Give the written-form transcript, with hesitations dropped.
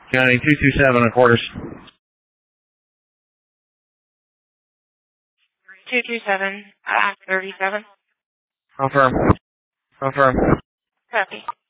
County 227 and quarters. 227, 37. Confirm. Copy.